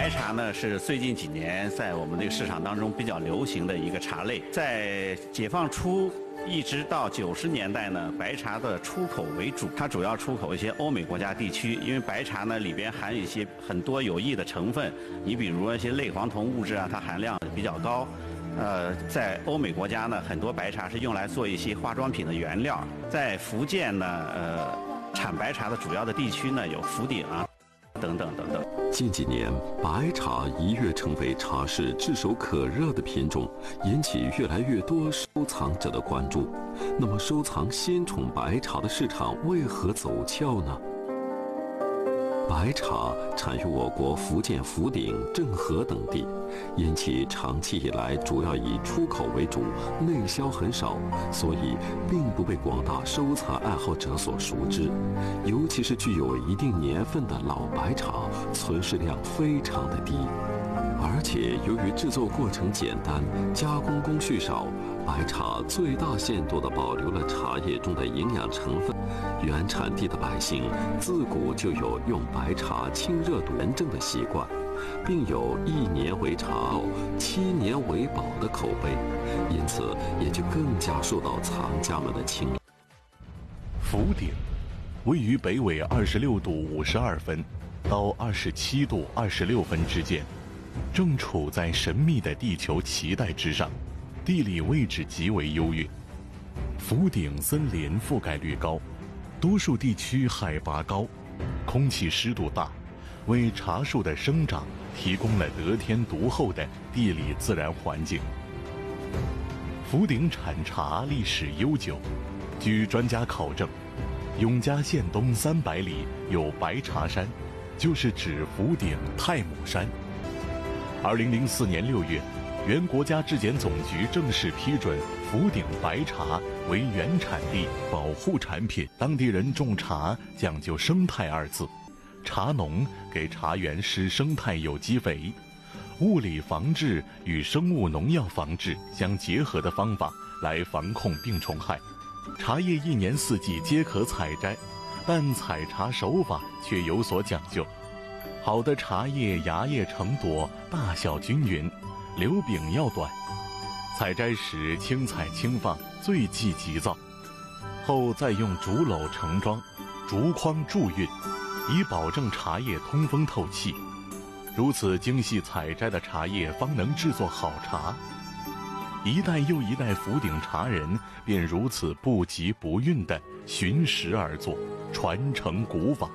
白茶呢是最近几年在我们这个市场当中比较流行的一个茶类，在解放初一直到90年代呢，白茶的出口为主，它主要出口一些欧美国家地区，因为白茶呢里边含有一些很多有益的成分，你比如一些类黄酮物质啊，它含量比较高。在欧美国家呢，很多白茶是用来做一些化妆品的原料。在福建呢，产白茶的主要的地区呢有福鼎啊，等等等等。 近几年，白茶一跃成为茶市炙手可热的品种，引起越来越多收藏者的关注。那么，收藏鲜宠白茶的市场为何走俏呢？白茶产于我国福建福鼎、政和等地，因其长期以来主要以出口为主，内销很少，所以并不被广大收藏爱好者所熟知。尤其是具有一定年份的老白茶，存世量非常的低。而且由于制作过程简单，加工工序少，白茶最大限度地保留了茶叶中的营养成分。原产地的百姓自古就有用白茶清热笃炎症的习惯，并有1年为茶杲，7年为宝的口碑，因此也就更加受到藏家们的青睐。 福鼎位于北纬26度52分到27度26分之间，正处在神秘的地球脐带之上，地理位置极为优越。福鼎森林覆盖率高，多数地区海拔高，空气湿度大，为茶树的生长提供了得天独厚的地理自然环境。福鼎产茶历史悠久，据专家考证，永嘉县东300里有白茶山，就是指福鼎太姥山。2004年6月，原国家质检总局正式批准福鼎白茶为原产地保护产品。当地人种茶讲究生态2字，茶农给茶园施生态有机肥，物理防治与生物农药防治相结合的方法来防控病虫害。茶叶1年4季皆可采摘，但采茶手法却有所讲究。好的茶叶芽叶成朵，大小均匀，留柄要短。采摘时轻采轻放，最忌急躁，后再用竹篓盛装，竹筐注运，以保证茶叶通风透气。如此精细采摘的茶叶方能制作好茶。一代又一代福鼎茶人便如此不急不韵地循时而作，传承古法。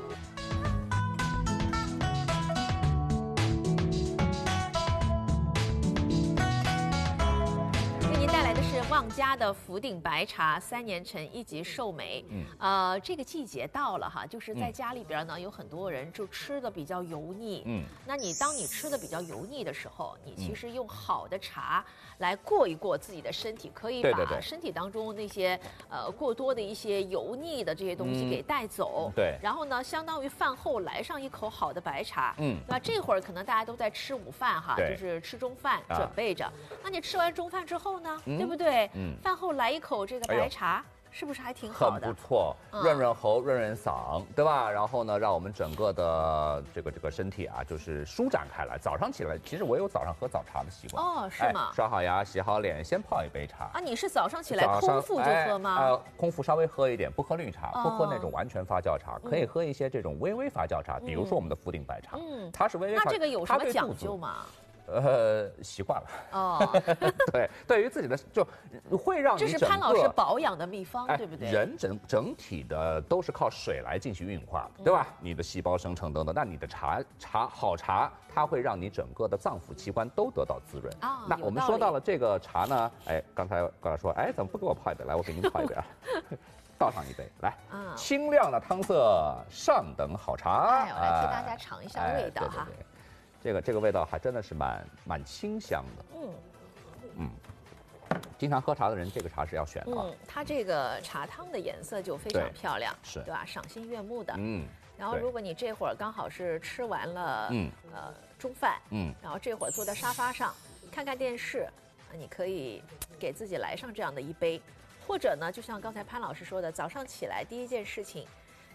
旺家的福鼎白茶3年陈1级寿眉，这个季节到了哈，就是在家里边呢，有很多人就吃的比较油腻，那当你吃的比较油腻的时候，你其实用好的茶来过一过自己的身体，可以把身体当中那些过多的一些油腻的这些东西给带走， 对， 然后呢，相当于饭后来上一口好的白茶，那这会儿可能大家都在吃午饭哈，就是吃中饭准备着，那你吃完中饭之后呢，对不对？饭后来一口这个白茶，是不是还挺好的？ 很不错，润润喉、润润嗓，对吧？然后呢，让我们整个的这个身体啊，就是舒展开来。早上起来，其实我有早上喝早茶的习惯。 哦，是吗？ 刷好牙、洗好脸，先泡一杯茶。 啊，你是早上起来空腹就喝吗？ 空腹稍微喝一点，不喝绿茶，不喝那种完全发酵茶，可以喝一些这种微微发酵茶，比如说我们的福鼎白茶，它是微微发酵。 那这个有什么讲究吗？ 习惯了哦，对，对于自己的就会让你这是潘老师保养的秘方，对不对？ 人整体的都是靠水来进行运化，对吧？你的细胞生成等等，那你的好茶，它会让你整个的脏腑器官都得到滋润啊。那我们说到了这个茶呢，刚才高老师说，怎么不给我泡一杯？来，我给您泡一杯啊。倒上一杯，来，清亮的汤色，上等好茶。 我来替大家尝一下味道哈。 这个味道还真的是蛮清香的，经常喝茶的人，这个茶是要选的啊。 它这个茶汤的颜色就非常漂亮，是，对吧？赏心悦目的。然后如果你这会儿刚好是吃完了中饭，然后这会儿坐在沙发上看看电视，你可以给自己来上这样的一杯，或者呢，就像刚才潘老师说的，早上起来第一件事情，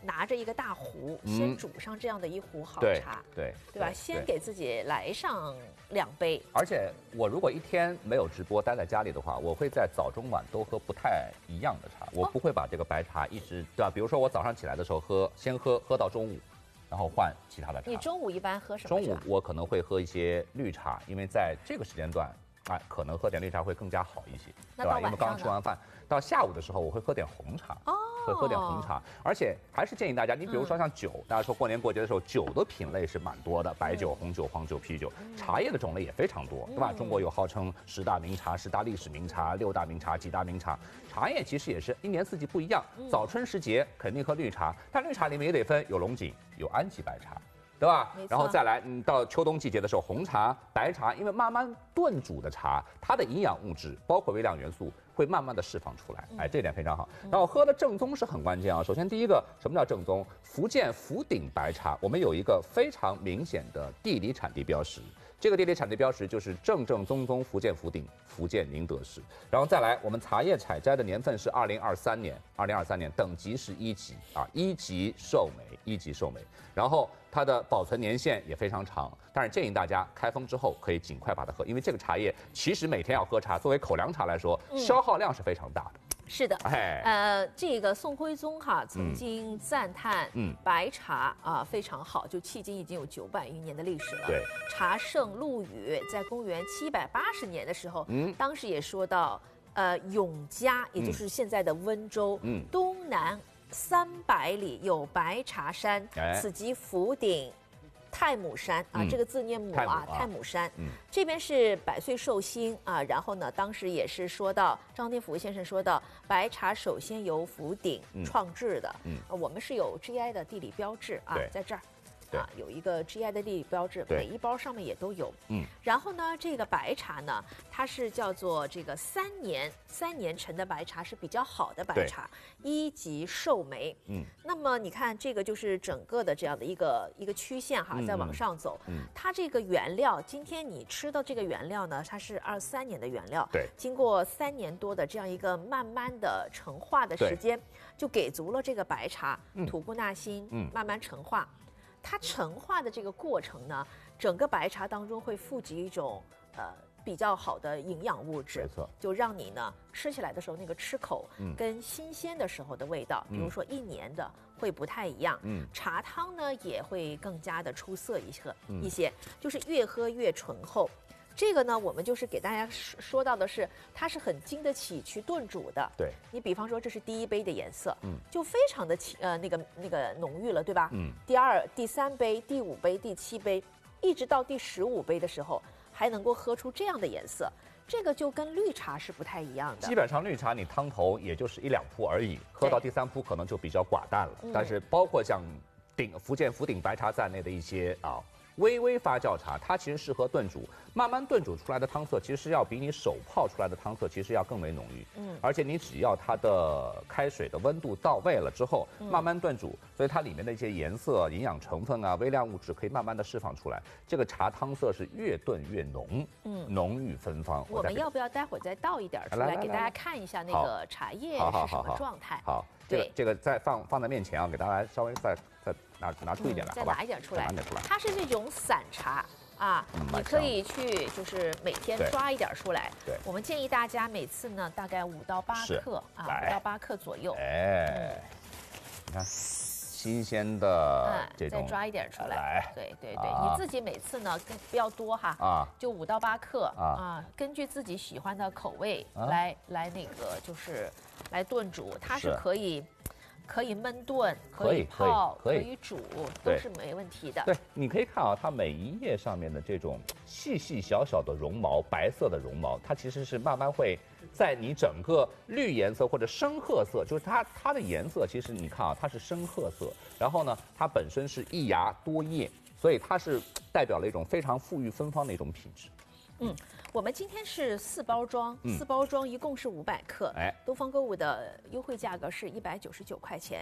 拿着一个大壶，先煮上这样的一壶好茶， 对吧？先给自己来上2杯。 而且我如果一天没有直播待在家里的话，我会在早中晚都喝不太一样的茶，我不会把这个白茶一直对吧？比如说我早上起来的时候先喝到中午，然后换其他的茶。 你中午一般喝什么？ 中午我可能会喝一些绿茶，因为在这个时间段，可能喝点绿茶会更加好一些，对吧？因为刚刚吃完饭，到下午的时候我会喝点红茶。会喝点红茶，而且还是建议大家，你比如说像酒，大家说过年过节的时候，酒的品类是蛮多的，白酒、红酒、黄酒、啤酒，茶叶的种类也非常多，对吧？中国有号称10大名茶、10大历史名茶、6大名茶、几大名茶，茶叶其实也是一年四季不一样。早春时节肯定喝绿茶，但绿茶里面也得分有龙井、有安吉白茶。对吧？然后再来，到秋冬季节的时候，红茶、白茶，因为慢慢炖煮的茶，它的营养物质包括微量元素会慢慢的释放出来，这点非常好。然后喝的正宗是很关键啊。首先第一个，什么叫正宗？福建福鼎白茶，我们有一个非常明显的地理产地标识。这个地理产地标识就是正正宗宗福建福鼎，福建宁德市。然后再来，我们茶叶采摘的年份是2023年，等级是1级，1级寿眉，然后它的保存年限也非常长，但是建议大家开封之后可以尽快把它喝，因为这个茶叶其实每天要喝茶，作为口粮茶来说，消耗量是非常大的。 是的，这个宋徽宗曾经赞叹白茶非常好，就迄今已经有900余年的历史了。 对， 茶圣陆羽在公元780年的时候，当时也说到，永嘉，也就是现在的温州，东南300里有白茶山，此即福鼎太姥山这个字念母太姥山，这边是百岁寿星然后呢，当时也是说到张天福先生说到，白茶首先由福鼎创制的，我们是有 GI 的地理标志在这儿。有一个 GI 的地理标志，每一包上面也都有。然后呢，这个白茶呢，它是叫做这个3年陈的白茶是比较好的白茶，1级寿眉。那么你看这个就是整个的这样的一个曲线在往上走。它这个原料，今天你吃的这个原料呢，它是23年的原料，经过3年多的这样一个慢慢的陈化的时间，就给足了这个白茶吐故纳新，慢慢陈化。它陈化的这个过程呢，整个白茶当中会富集一种比较好的营养物质， 没错， 就让你呢吃起来的时候那个吃口跟新鲜的时候的味道，比如说1年的会不太一样。茶汤呢也会更加的出色一些，就是越喝越醇厚。这个呢，我们就是给大家说到的是，它是很经得起去炖煮的。 对， 你比方说这是第1杯的颜色，就非常的那个浓郁了，对吧？第2、第3杯、第5杯、第7杯，一直到第15杯的时候，还能够喝出这样的颜色。这个就跟绿茶是不太一样的。 基本上绿茶你汤头也就是1、2扑而已，喝到第3扑可能就比较寡淡了。但是包括像福建福鼎白茶在内的一些微发酵茶，它其实适合炖煮，慢慢炖煮出来的汤色，其实要比你手泡出来的汤色其实要更为浓郁。而且你只要它的开水的温度到位了之后，慢慢炖煮，所以它里面的一些颜色、营养成分微量物质可以慢慢的释放出来。这个茶汤色是越炖越浓，浓郁芬芳。 我们要不要待会儿再倒一点出来给大家看一下那个茶叶是什么状态？ 好，这个再放在面前给大家稍微再拿出一点来， 再拿一点出来。它是这种散茶你可以去就是每天抓一点出来。 对， 我们建议大家每次呢大概5到8克5到8克左右。 你看新鲜的这种， 再抓一点出来。对，你自己每次呢不要多就5到8克根据自己喜欢的口味来那个就是来炖煮，它是可以焖炖，可以泡，可以煮，都是没问题的。 对，你可以看它每一页上面的这种细细小小的绒毛，白色的绒毛，它其实是慢慢会在你整个绿颜色或者深褐色，就是它的颜色，其实你看它是深褐色，然后呢，它本身是1芽多叶，所以它是代表了一种非常馥郁芬芳的一种品质。 我们今天是4包装，4包装一共是500克。东方购物的优惠价格是199块钱，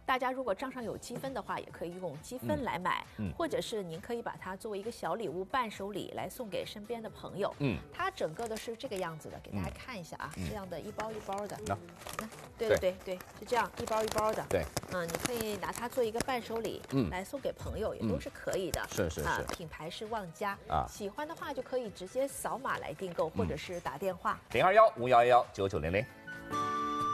大家如果账上有积分的话，也可以用积分来买，或者是您可以把它作为一个小礼物、伴手礼来送给身边的朋友。它整个的是这个样子的，给大家看一下啊，这样的一包一包的。对，是这样一包一包的。对，你可以拿它做一个伴手礼，来送给朋友也都是可以的。 是。 品牌是旺家啊，喜欢的话就可以直接扫码来订购，或者是打电话 021-5111-9900。